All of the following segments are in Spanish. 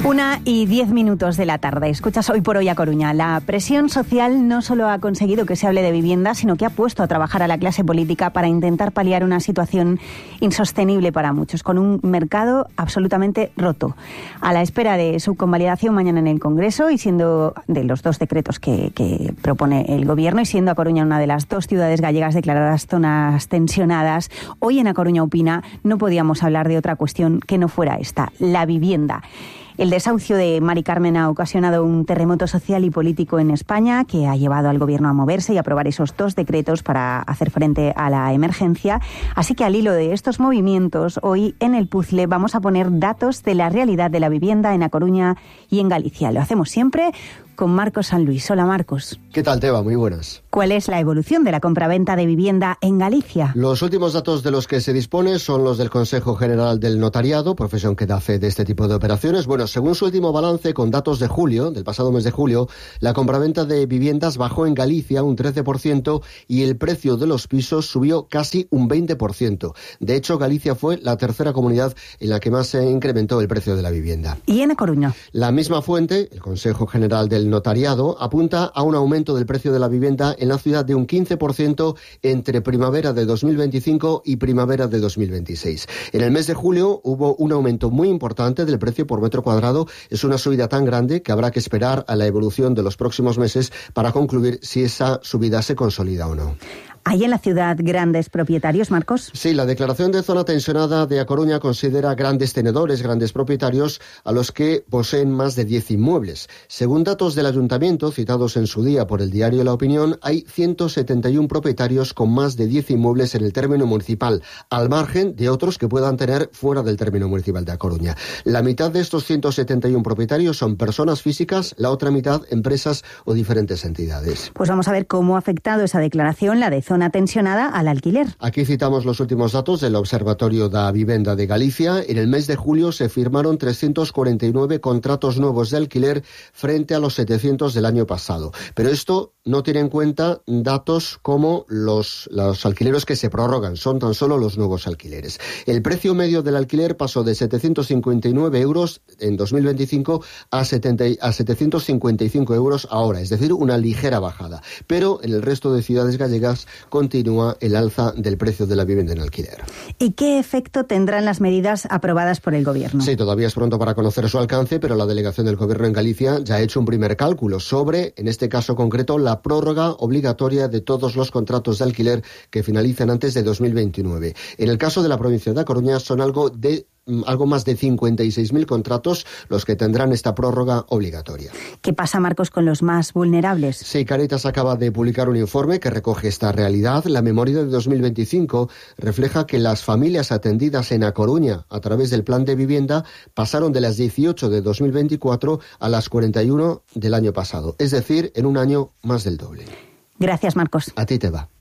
1:10 de la tarde. Escuchas Hoy por Hoy a Coruña. La presión social no solo ha conseguido que se hable de vivienda, sino que ha puesto a trabajar a la clase política para intentar paliar una situación insostenible para muchos, con un mercado absolutamente roto. A la espera de su convalidación mañana en el Congreso y siendo de los dos decretos que propone el Gobierno y siendo A Coruña una de las dos ciudades gallegas declaradas zonas tensionadas, hoy en A Coruña Opina no podíamos hablar de otra cuestión que no fuera esta, la vivienda. El desahucio de Mari Carmen ha ocasionado un terremoto social y político en España que ha llevado al Gobierno a moverse y aprobar esos dos decretos para hacer frente a la emergencia. Así que al hilo de estos movimientos, hoy en el puzzle vamos a poner datos de la realidad de la vivienda en A Coruña y en Galicia. Lo hacemos siempre con Marcos San Luis. Hola, Marcos. ¿Qué tal, Teba? Muy buenas. ¿Cuál es la evolución de la compraventa de vivienda en Galicia? Los últimos datos de los que se dispone son los del Consejo General del Notariado, profesión que da fe de este tipo de operaciones. Bueno, según su último balance, con datos de julio, del pasado mes de julio, la compraventa de viviendas bajó en Galicia un 13% y el precio de los pisos subió casi un 20%. De hecho, Galicia fue la tercera comunidad en la que más se incrementó el precio de la vivienda. ¿Y en A Coruña? La misma fuente, el Consejo General del Notariado, apunta a un aumento del precio de la vivienda en la ciudad de un 15% entre primavera de 2025 y primavera de 2026. En el mes de julio hubo un aumento muy importante del precio por metro cuadrado. Es una subida tan grande que habrá que esperar a la evolución de los próximos meses para concluir si esa subida se consolida o no. ¿Hay en la ciudad grandes propietarios, Marcos? Sí, la declaración de zona tensionada de A Coruña considera grandes tenedores, grandes propietarios, a los que poseen más de 10 inmuebles. Según datos del Ayuntamiento, citados en su día por el diario La Opinión, hay 171 propietarios con más de 10 inmuebles en el término municipal, al margen de otros que puedan tener fuera del término municipal de A Coruña. La mitad de estos 171 propietarios son personas físicas, la otra mitad empresas o diferentes entidades. Pues vamos a ver cómo ha afectado esa declaración, la de zona tensionada, al alquiler. Aquí citamos los últimos datos del Observatorio da Vivenda de Galicia. En el mes de julio se firmaron 349 contratos nuevos de alquiler frente a los 700 del año pasado. Pero esto no tiene en cuenta datos como los alquileres que se prorrogan, son tan solo los nuevos alquileres. El precio medio del alquiler pasó de 759 euros en 2025 a 755 euros ahora, es decir, una ligera bajada. Pero en el resto de ciudades gallegas continúa el alza del precio de la vivienda en alquiler. ¿Y qué efecto tendrán las medidas aprobadas por el Gobierno? Sí, todavía es pronto para conocer su alcance, pero la delegación del Gobierno en Galicia ya ha hecho un primer cálculo sobre, en este caso concreto, la prórroga obligatoria de todos los contratos de alquiler que finalicen antes de 2029. En el caso de la provincia de A Coruña son algo más de 56.000 contratos los que tendrán esta prórroga obligatoria. ¿Qué pasa, Marcos, con los más vulnerables? Sí, Cáritas acaba de publicar un informe que recoge esta realidad. La memoria de 2025 refleja que las familias atendidas en A Coruña a través del plan de vivienda pasaron de las 18 de 2024 a las 41 del año pasado. Es decir, en un año más del doble. Gracias, Marcos. A ti te va.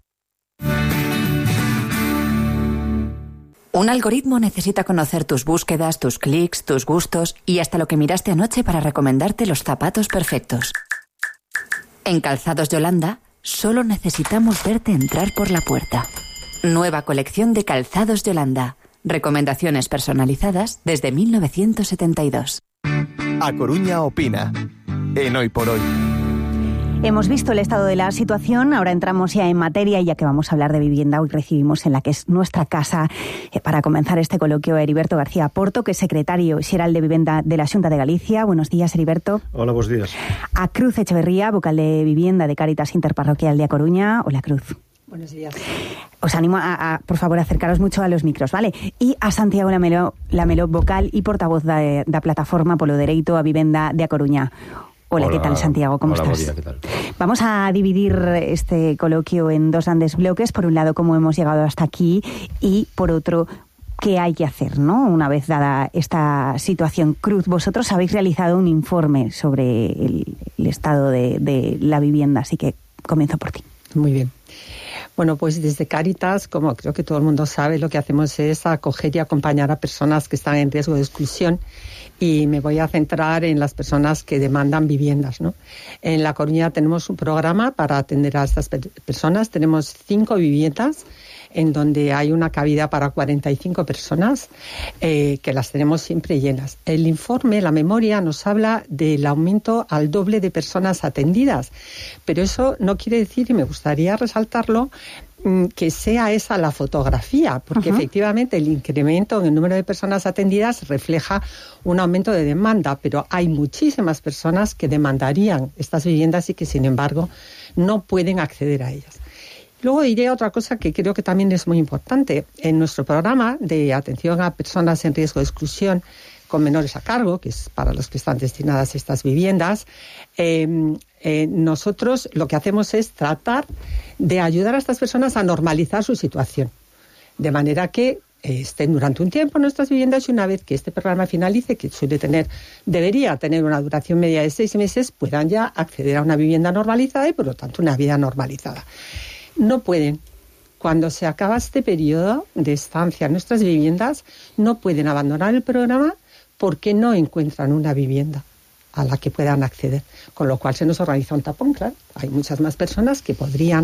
Un algoritmo necesita conocer tus búsquedas, tus clics, tus gustos y hasta lo que miraste anoche para recomendarte los zapatos perfectos. En Calzados Yolanda, solo necesitamos verte entrar por la puerta. Nueva colección de Calzados Yolanda. Recomendaciones personalizadas desde 1972. A Coruña Opina. En Hoy por Hoy. Hemos visto el estado de la situación, ahora entramos ya en materia y ya que vamos a hablar de vivienda, hoy recibimos en la que es nuestra casa para comenzar este coloquio a Heriberto García Porto, que es secretario xeral de Vivienda de la Xunta de Galicia. Buenos días, Heriberto. Hola, buenos días. A Cruz Echeverría, vocal de Vivienda de Cáritas Interparroquial de A Coruña. Hola, Cruz. Buenos días. Os animo a por favor, acercaros mucho a los micros, ¿vale? Y a Santiago Lamelo, vocal y portavoz da plataforma polo dereito a vivenda de A Coruña. Hola, ¿qué tal, Santiago? ¿Cómo estás? Día, ¿qué tal? Vamos a dividir este coloquio en dos grandes bloques. Por un lado, cómo hemos llegado hasta aquí y, por otro, qué hay que hacer, ¿no? Una vez dada esta situación. Cruz, vosotros habéis realizado un informe sobre el estado de la vivienda, así que comienzo por ti. Muy bien. Bueno, pues desde Cáritas, como creo que todo el mundo sabe, lo que hacemos es acoger y acompañar a personas que están en riesgo de exclusión, y me voy a centrar en las personas que demandan viviendas, ¿no? En La Coruña tenemos un programa para atender a estas personas. Tenemos 5 viviendas en donde hay una cabida para 45 personas, que las tenemos siempre llenas. El informe, la memoria, nos habla del aumento al doble de personas atendidas, pero eso no quiere decir, y me gustaría resaltarlo, que sea esa la fotografía, porque efectivamente el incremento en el número de personas atendidas refleja un aumento de demanda, pero hay muchísimas personas que demandarían estas viviendas y que sin embargo no pueden acceder a ellas. Luego diré otra cosa que creo que también es muy importante. En nuestro programa de atención a personas en riesgo de exclusión con menores a cargo, que es para los que están destinadas estas viviendas, nosotros lo que hacemos es tratar de ayudar a estas personas a normalizar su situación, de manera que estén durante un tiempo en nuestras viviendas y una vez que este programa finalice, que debería tener una duración media de 6 meses, puedan ya acceder a una vivienda normalizada y por lo tanto una vida normalizada. No pueden, cuando se acaba este periodo de estancia en nuestras viviendas, no pueden abandonar el programa porque no encuentran una vivienda a la que puedan acceder, con lo cual se nos organiza un tapón, claro. Hay muchas más personas que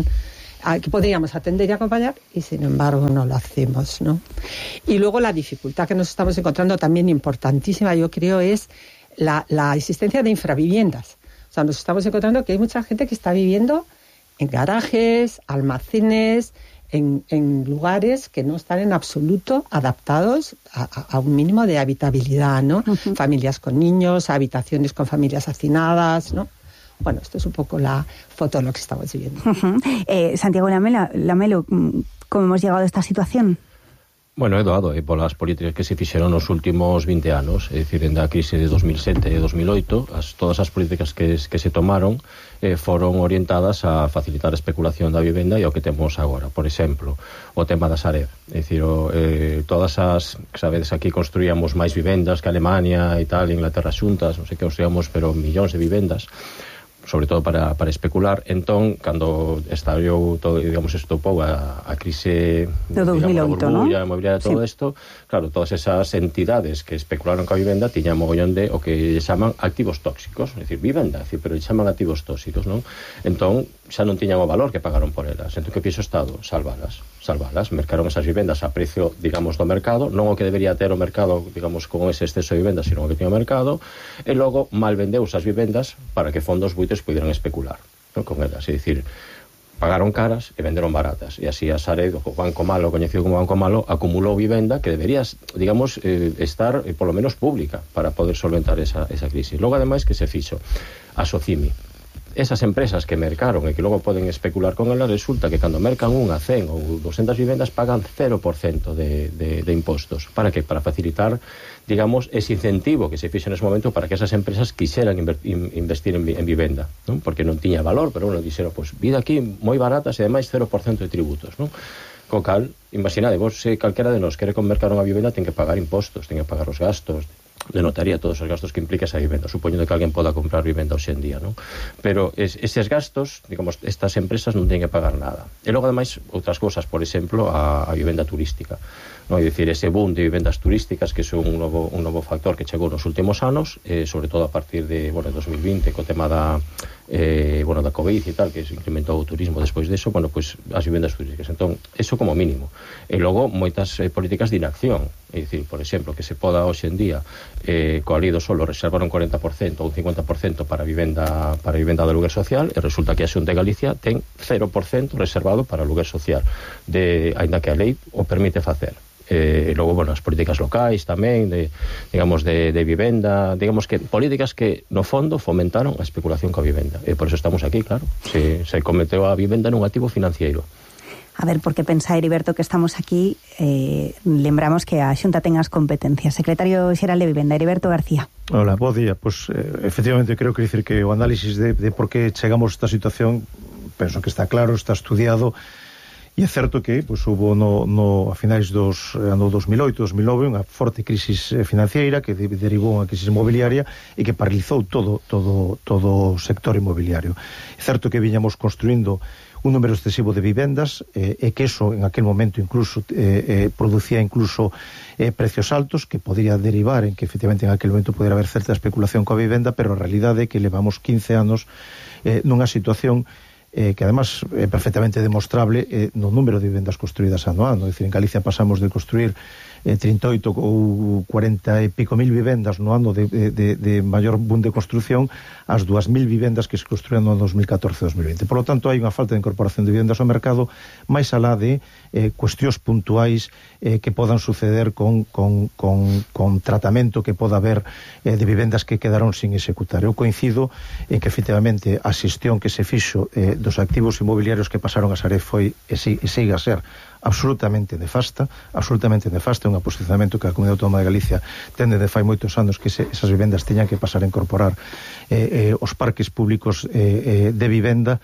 podríamos atender y acompañar y sin embargo no lo hacemos, ¿no? Y luego la dificultad que nos estamos encontrando también importantísima, yo creo, es la existencia de infraviviendas. O sea, nos estamos encontrando que hay mucha gente que está viviendo en garajes, almacenes, en lugares que no están en absoluto adaptados a un mínimo de habitabilidad, ¿no? Familias con niños, habitaciones con familias hacinadas, ¿no? Bueno, esto es un poco la foto de lo que estamos viviendo. Santiago Lamelo, ¿cómo hemos llegado a esta situación? Bueno, é doado polas políticas que se fixeron nos últimos 20 anos, é dicir, en a crise de 2007 e 2008, todas as políticas que se tomaron foron orientadas a facilitar a especulación da vivenda e o que temos agora. Por exemplo, o tema da Sareb, é dicir, todas as, sabedes, aquí construíamos máis vivendas que Alemania e tal, Inglaterra xuntas, non sei que construíamos, pero millóns de vivendas, sobre todo para especular. Entón, cando estallou todo, digamos, estopou a crise de 2008, a burbulla inmobiliaria, todo isto, claro, todas esas entidades que especularon coa vivenda tiñan mogollón de o que lle chaman activos tóxicos, é dicir, vivenda, pero lle chaman activos tóxicos, non? Entón, xa non tiñan o valor que pagaron por elas. Entón, que fixo o Estado? Salvalas, mercaron esas vivendas a precio, digamos, do mercado, non o que debería ter o mercado, digamos, con ese exceso de vivendas, sino o que tiña o mercado, e logo mal vendeu esas vivendas para que fondos buitres pudieran especular, ¿no?, con elas, é dicir, pagaron caras e venderon baratas, e así a Sareb, o Banco Malo, coñecido como Banco Malo, acumulou vivenda que debería, digamos, estar polo menos pública para poder solventar esa crisis. Logo, ademais, que se fixo a Socimi. Esas empresas que mercaron e que logo poden especular con elas, resulta que cando mercan unha, 100 ou 200 vivendas pagan 0% de impostos. Para que? Para facilitar, digamos, ese incentivo que se fixo nese momento para que esas empresas quixeran investir en vivenda, non? Porque non tiña valor, pero bueno, dixeron, pois, vida aquí moi baratas e ademais 0% de tributos, non? Co cal, imaginade, vos, se calquera de nós quere mercar unha vivenda, ten que pagar impostos, ten que pagar os gastos de notaría, todos os gastos que implica esa vivenda, supoñendo que alguén poda comprar vivenda hoxe en día, non? Pero eses gastos, digamos, estas empresas non teñen que pagar nada. E logo, ademais, outras cousas, por exemplo, a vivenda turística, non? É dicir, ese boom de vivendas turísticas, que é un novo factor que chegou nos últimos anos, sobre todo a partir de, 2020, co tema da Covid e tal, que se incrementou o turismo despois deso, pois as vivendas turísticas. Entón, eso como mínimo. E logo, moitas políticas de inacción, é dicir, por exemplo, que se poda hoxe en día coa lei do solo reservar un 40% ou un 50% para vivenda de aluguer social, e resulta que a Xunta de Galicia ten 0% reservado para aluguer social, aínda que a lei o permite facer. E logo, as políticas locais tamén, de vivenda, digamos que políticas que, no fondo, fomentaron a especulación coa vivenda. E por eso estamos aquí, claro. Se cometeu a vivenda nun activo financiero. A ver, porque pensa, Heriberto, que estamos aquí, lembramos que a Xunta ten as competencias. Secretario Xeral de Vivenda, Heriberto García. Hola, bo día. Efectivamente, creo que dicir que o análisis de por que chegamos a esta situación, penso que está claro, está estudiado. E é certo que hubo a finais dos ano 2008-2009 unha forte crisis financiera que derivou unha crisis inmobiliaria e que paralizou todo o sector inmobiliario. É certo que viñamos construindo un número excesivo de vivendas e que eso en aquel momento incluso producía incluso precios altos que podría derivar en que efectivamente en aquel momento podera haber certa especulación coa vivenda, pero a realidade é que levamos 15 anos nunha situación que además é perfectamente demostrable no número de vivendas construídas ano a ano. É dicir, en Galicia pasamos de construir 38 ou 40 e pico mil vivendas no ano de maior boom de construción ás 2.000 vivendas que se construían no 2014-2020. Por lo tanto, hai unha falta de incorporación de vivendas ao mercado máis alá de cuestións puntuais que podan suceder con tratamento que poda haber de vivendas que quedaron sin executar. Eu coincido en que efectivamente a xestión que se fixo dos activos inmobiliarios que pasaron a Sareb foi e siga a ser absolutamente nefasta, un posicionamento que a Comunidade Autónoma de Galicia tende de fai moitos anos que esas vivendas teñan que pasar a incorporar os parques públicos de vivenda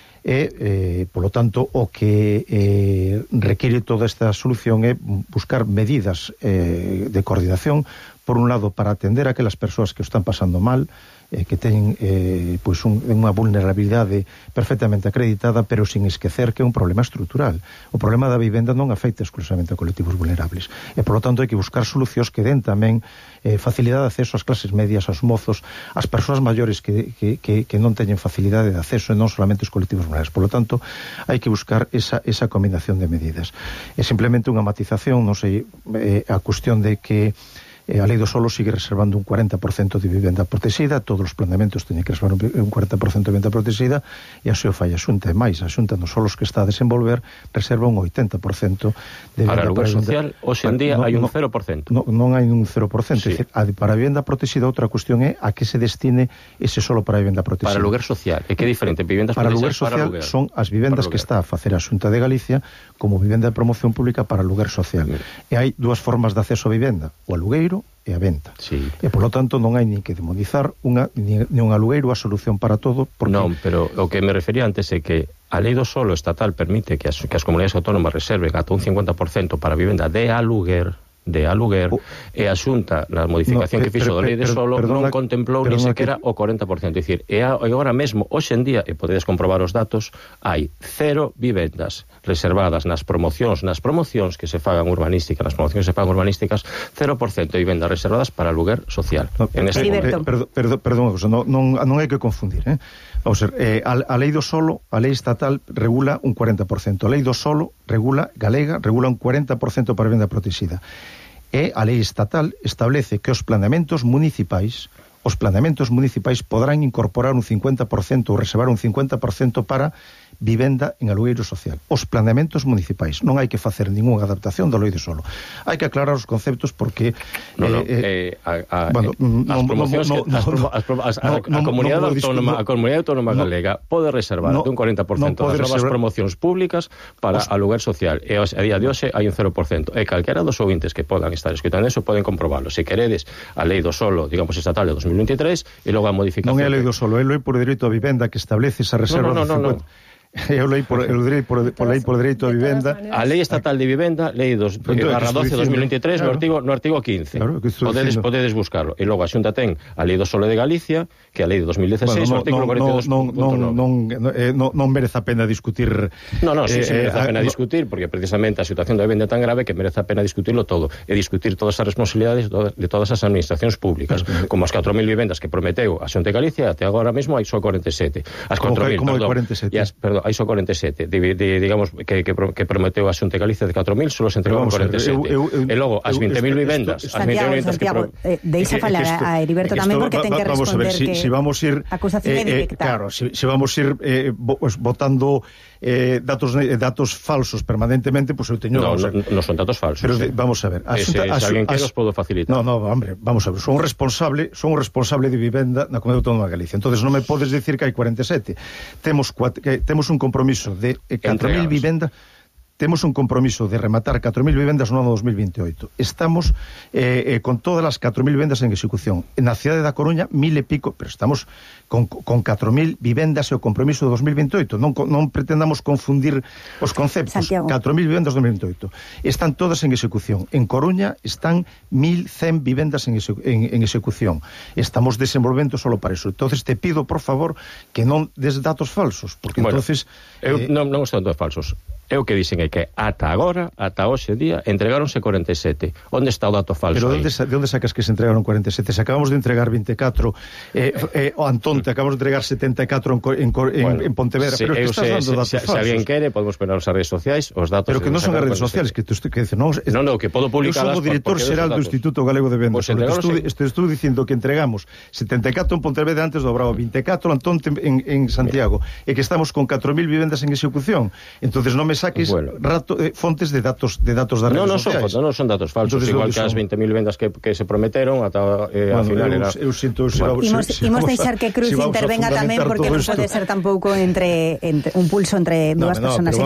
e, polo tanto, o que require toda esta solución é buscar medidas de coordinación, por un lado, para atender a aquelas persoas que o están pasando mal, que teñen unha vulnerabilidade perfectamente acreditada, pero sin esquecer que é un problema estrutural. O problema da vivenda non afecta exclusivamente a colectivos vulnerables e, por lo tanto, hai que buscar solucións que den tamén facilidade de acceso ás clases medias, aos mozos, ás persoas maiores que non teñen facilidade de acceso e non solamente os colectivos vulnerables. Por lo tanto, hai que buscar esa combinación de medidas. É simplemente unha matización, non sei, a cuestión de que a Lei do Solo sigue reservando un 40% de vivenda protegida, todos os planeamentos teñen que reservar un 40% de vivenda protegida, e así o fai a Xunta, e máis, a Xunta nos solos que está a desenvolver reserva un 80% de vivenda para lugar social. Hoxe en día hai un 0%. Non hai un 0%, sí. É dicir, para a vivenda protegida outra cuestión é a que se destine ese solo para a vivenda protegida. Para lugar social, é que é diferente, vivendas para lugar social para lugar. Son as vivendas que está a facer a Xunta de Galicia como vivenda de promoción pública para lugar social. E hai dúas formas de acceso a vivenda, o alugueiro e a venta. Sí. E, por lo tanto, non hai nin que demonizar ni un alugueiro a solución para todo. Porque... Non, pero o que me refería antes é que a Lei do Solo estatal permite que as comunidades autónomas reserven ata un 50% para vivenda de aluguer, e a Xunta, na modificación que fixo da Lei de Solo, non contemplou ni sequera o 40%. É dicir, e agora mesmo, hoxe en día, e podedes comprobar os datos, hai 0 vivendas reservadas nas promocións que se fagan urbanísticas, 0% de vivendas reservadas para aluguer social. Perdón, non hai que confundir, Vamos a ver, a Lei do Solo, a Lei estatal regula un 40%, a Lei do Solo galega regula un 40% para a vivenda protegida. E a Lei estatal establece que os planeamentos municipais poderán incorporar un 50% ou reservar un 50% para vivenda en alugueiro social. Os planeamentos municipais. Non hai que facer ningunha adaptación da Lei do Solo. Hai que aclarar os conceptos porque a Comunidade Autónoma Galega pode reservar un 40% das novas promocións públicas para aluguer social. E a día de hoxe hai un 0%. E calquera dos ouvintes que podan estar escutando eso poden comprobarlo. Se queredes a Lei do Solo, digamos, estatal de 2023 e logo a modificación. Non é a Lei do Solo, é a Lei por Dereito a Vivenda que establece esa reserva de 50%. Eu lei por dereito a vivenda. A Lei Estatal de Vivenda, Lei 12/2023, no artigo 15. Claro, podedes buscarlo. E logo a Xunta ten a Lei do Solo de Galicia, que a Lei de 2016, no artigo 42. Non merece a pena discutir. Sí merece a pena discutir, porque precisamente a situación da vivenda é tan grave que merece a pena discutirlo todo, e discutir todas as responsabilidades de todas as administracións públicas, como as 4.000 vivendas que prometeu a Xunta de Galicia, até agora mesmo hai só 47. As 4.000, perdón. Hai só 47, digamos, que prometeu a Xunta de Galicia de 4.000, só se entregou 47. E logo, as 20.000 vivendas... Santiago, deixa falar a Heriberto tamén, porque ten que responder que... Si vamos ir... Acusación directa. Claro, si vamos ir botando datos falsos permanentemente, pues eu teño... Non son datos falsos. Pero vamos a ver... Se alguén que nos podo facilitar. No, hombre, vamos a ver, son un responsable de vivenda na Comunidade Autónoma de Galicia. Entonces non me podes decir que hai 47. Temos un compromiso de 4.000 vivendas. Temos un compromiso de rematar 4.000 vivendas no ano 2028. Estamos con todas as 4.000 vivendas en execución. Na cidade da Coruña, 1.000 e pico, pero estamos con 4.000 vivendas e o compromiso de 2028. Non pretendamos confundir os conceptos. 4.000 vivendas de 2028. Están todas en execución. En Coruña están 1.100 vivendas en execución. Estamos desenvolvendo solo para eso. Entonces te pido, por favor, que non des datos falsos, porque entonces... Non son datos falsos. É o que dicen é que ata agora, ata hoxe día, entregáronse 47. Onde está o dato falso? Pero de onde sacas que se entregaron 47? Se acabamos de entregar 24, o Antón, te acabamos de entregar 74 en Pontevedra, pero que estás dando datos falsos. Se alguén quere, podemos poner nas redes sociais os datos. Pero que non son as redes sociais, que dices, non, que podo publicar. Eu sou o director xeral do Instituto Galego de Vendas. Estou dicindo que entregamos 74 en Pontevedra antes do Bravo, 24 Antón en Santiago, e que estamos con 4.000 vivendas en execución. Entonces non me saques fontes de datos das redes sociais. Non son datos falsos. Entonces, igual que as 20.000 vendas que se prometeron ata al final era... Eu sinto... Imos deixar que Cruz intervenga tamén, porque non pode ser tampouco entre un pulso entre dúas personas.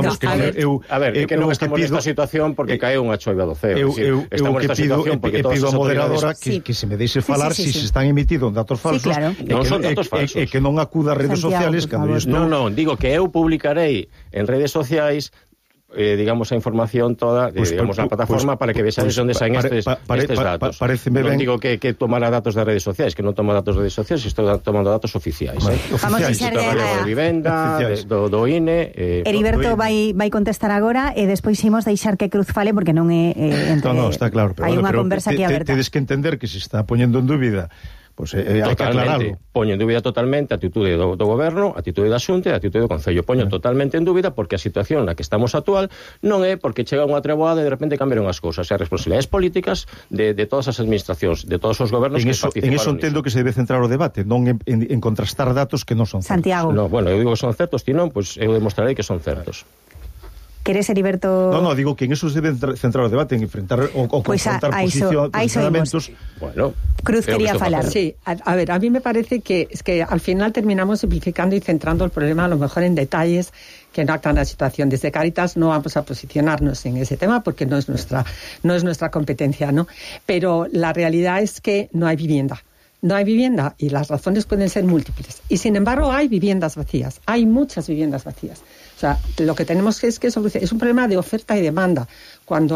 A ver, que non estamos nesta situación porque caeu unha choiva do ceo. Estamos nesta situación porque pido a moderadora que se me deixe falar se se están emitidos datos falsos. Non son datos falsos. E que non acuda a redes sociales cando isto... Non, digo que eu publicarei en redes sociais digamos a información toda, digamos na plataforma para que vexades onde saen estes datos. Non digo que tomara datos das redes sociais, que non toma datos das redes sociais, estou tomando datos oficiais. Vamos a deixar de vivenda, do INE. Heriberto vai contestar agora e despois imos deixar que Cruz fale porque non é entre... Non, está claro, hai unha conversa aquí aberta. Tedes que entender que se está poñendo en dúbida. Pois hai que aclararlo. Poño en dúbida totalmente a atitude do goberno, a atitude da Xunta e a atitude do Concello. Poño totalmente en dúbida porque a situación na que estamos actual non é porque chega unha treboada e de repente cambiaron as cousas. É as responsabilidades políticas de todas as administracións, de todos os gobernos que participaron. En eso entendo que se debe centrar o debate, non en contrastar datos que non son certos. Santiago. No, bueno, eu digo que son certos, ti non, pois eu demostrarei que son certos. Queres, Heriberto? No, digo que en eso se debe centrar o debate, en enfrentar o confrontar posicionamentos. Bueno, Cruz quería falar. Sí, a ver, a mí me parece que es que al final terminamos simplificando y centrando el problema a lo mejor en detalles que no actan la situación. Desde Cáritas no vamos a posicionarnos en ese tema porque no es nuestra competencia, ¿no? Pero la realidad es que no hay vivienda. No hay vivienda y las razones pueden ser múltiples. Y sin embargo hay viviendas vacías, hay muchas viviendas vacías. O sea, lo que tenemos es un problema de oferta y demanda. Cuando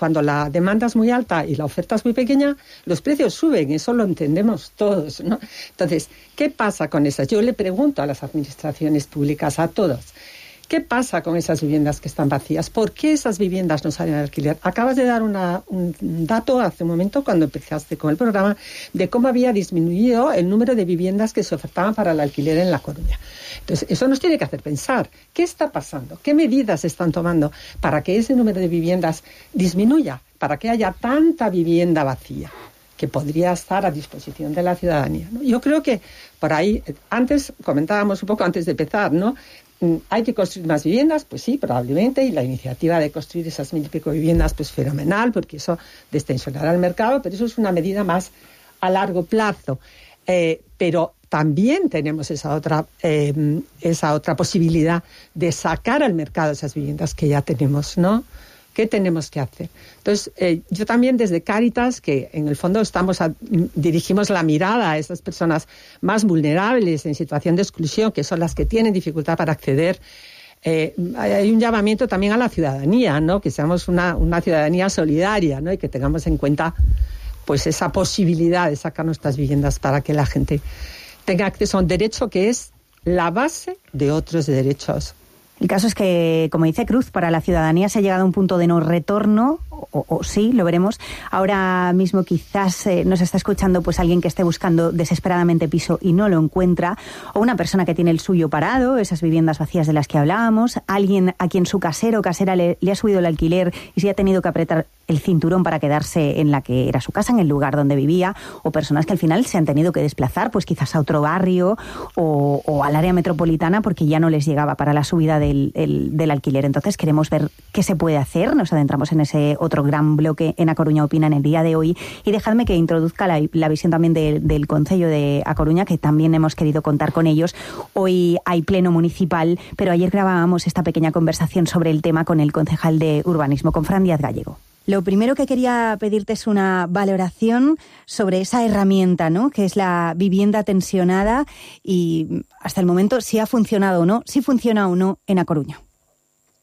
la demanda es muy alta y la oferta es muy pequeña, los precios suben, eso lo entendemos todos, ¿no? Entonces, ¿qué pasa con esas? Yo le pregunto a las administraciones públicas, a todas, ¿qué pasa con esas viviendas que están vacías? ¿Por qué esas viviendas no salen al alquiler? Acabas de dar un dato hace un momento cuando empezaste con el programa de cómo había disminuido el número de viviendas que se ofertaban para el alquiler en La Coruña. Entonces, eso nos tiene que hacer pensar, ¿qué está pasando? ¿Qué medidas se están tomando para que ese número de viviendas disminuya? Para que haya tanta vivienda vacía que podría estar a disposición de la ciudadanía, ¿no? Yo creo que por ahí, antes comentábamos un poco antes de empezar, ¿no? ¿Hay que construir más viviendas? Pues sí, probablemente, y la iniciativa de construir esas 1.000 y pico viviendas, pues fenomenal, porque eso destensionará el mercado, pero eso es una medida más a largo plazo. Pero también tenemos esa otra posibilidad de sacar al mercado esas viviendas que ya tenemos, ¿no? ¿Qué tenemos que hacer? Entonces, yo también desde Cáritas, que en el fondo dirigimos la mirada a esas personas más vulnerables en situación de exclusión, que son las que tienen dificultad para acceder, hay un llamamiento también a la ciudadanía, ¿no? Que seamos una ciudadanía solidaria, ¿no? Y que tengamos en cuenta pues esa posibilidad de sacar nuestras viviendas para que la gente tenga acceso a un derecho que es la base de otros derechos. El caso es que, como dice Cruz, para la ciudadanía se ha llegado a un punto de no retorno, o sí, lo veremos. Ahora mismo quizás nos está escuchando pues alguien que esté buscando desesperadamente piso y no lo encuentra, o una persona que tiene el suyo parado, esas viviendas vacías de las que hablábamos, alguien a quien su casero o casera le ha subido el alquiler y se ha tenido que apretar el cinturón para quedarse en la que era su casa, en el lugar donde vivía, o personas que al final se han tenido que desplazar pues quizás a otro barrio o al área metropolitana porque ya no les llegaba para la subida del alquiler. Entonces queremos ver qué se puede hacer. Nos adentramos en ese otro gran bloque en A Coruña Opina en el día de hoy, y dejadme que introduzca la visión también del Concello de A Coruña, que también hemos querido contar con ellos. Hoy hay pleno municipal, pero ayer grabábamos esta pequeña conversación sobre el tema con el concejal de urbanismo, con Fran Díaz Gallego. Lo primero que quería pedirte es una valoración sobre esa herramienta, ¿no?, que es la vivienda tensionada, y hasta el momento si ha funcionado o no, si funciona o no en A Coruña.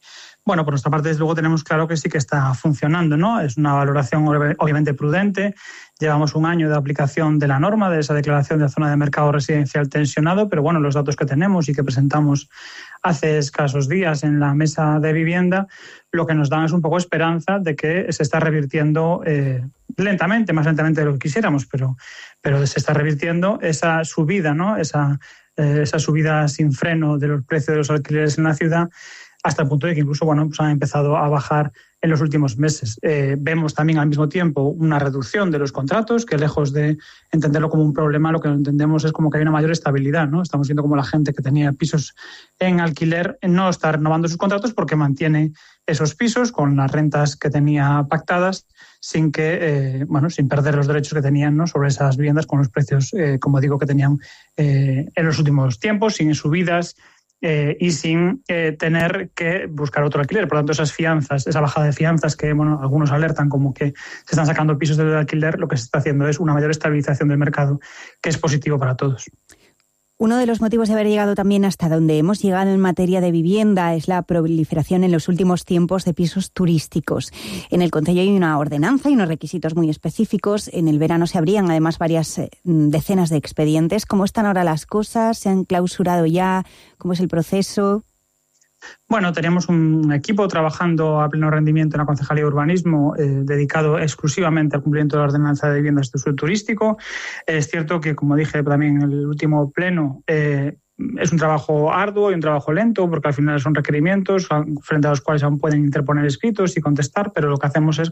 Bueno, por nuestra parte, desde luego, tenemos claro que sí que está funcionando, ¿no? Es una valoración obviamente prudente. Llevamos un año de aplicación de la norma, de esa declaración de zona de mercado residencial tensionado, pero bueno, los datos que tenemos y que presentamos hace escasos días en la mesa de vivienda, lo que nos dan es un poco esperanza de que se está revirtiendo lentamente, más lentamente de lo que quisiéramos, pero se está revirtiendo esa subida, ¿no? Esa subida sin freno de los precios de los alquileres en la ciudad, hasta el punto de que incluso pues han empezado a bajar en los últimos meses. Vemos también al mismo tiempo una reducción de los contratos, que lejos de entenderlo como un problema, lo que entendemos es como que hay una mayor estabilidad, ¿no? Estamos viendo como la gente que tenía pisos en alquiler no está renovando sus contratos porque mantiene esos pisos con las rentas que tenía pactadas sin perder los derechos que tenían, ¿no?, sobre esas viviendas con los precios, como digo, que tenían en los últimos tiempos, sin subidas, y sin tener que buscar otro alquiler. Por lo tanto, esas fianzas, esa bajada de fianzas que algunos alertan como que se están sacando pisos del alquiler, lo que se está haciendo es una mayor estabilización del mercado, que es positivo para todos. Uno de los motivos de haber llegado también hasta donde hemos llegado en materia de vivienda es la proliferación en los últimos tiempos de pisos turísticos. En el Concello hay una ordenanza y unos requisitos muy específicos. En el verano se abrían además varias decenas de expedientes. ¿Cómo están ahora las cosas? ¿Se han clausurado ya? ¿Cómo es el proceso? Bueno, tenemos un equipo trabajando a pleno rendimiento en la Concejalía de Urbanismo dedicado exclusivamente al cumplimiento de la ordenanza de viviendas de uso turístico. Es cierto que, como dije también en el último pleno, es un trabajo arduo y un trabajo lento porque al final son requerimientos frente a los cuales aún pueden interponer escritos y contestar, pero lo que hacemos es